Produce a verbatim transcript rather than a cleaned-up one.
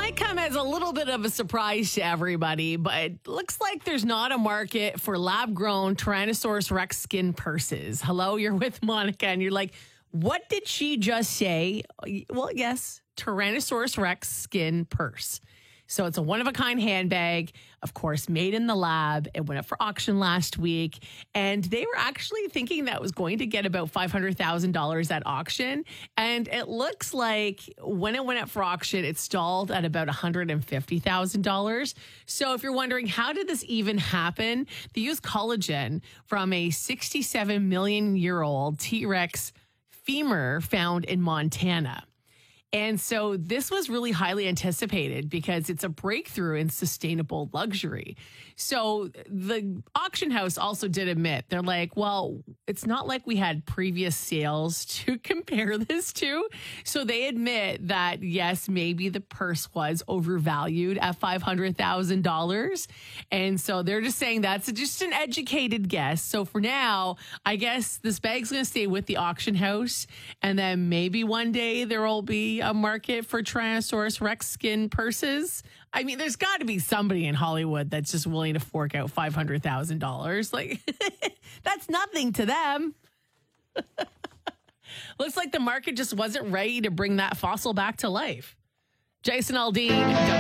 might come as a little bit of a surprise to everybody, but it looks like there's not a market for lab-grown Tyrannosaurus Rex skin purses. Hello, you're with Monica, and you're like, what did she just say? Well, yes, Tyrannosaurus Rex skin purse. So it's a one-of-a-kind handbag, of course, made in the lab. It went up for auction last week, and they were actually thinking that was going to get about five hundred thousand dollars at auction. And it looks like when it went up for auction, it stalled at about one hundred fifty thousand dollars. So if you're wondering, how did this even happen? They used collagen from a sixty-seven million year old T-Rex femur found in Montana. And so this was really highly anticipated because it's a breakthrough in sustainable luxury. So the auction house also did admit, they're like, well, it's not like we had previous sales to compare this to. So they admit that, yes, maybe the purse was overvalued at five hundred thousand dollars. And so they're just saying that's just an educated guess. So for now, I guess this bag's going to stay with the auction house. And then maybe one day there will be a market for Tyrannosaurus Rex skin purses. I mean, there's got to be somebody in Hollywood that's just willing to fork out five hundred thousand dollars. Like, that's nothing to them. Looks like the market just wasn't ready to bring that fossil back to life. Jason Aldean.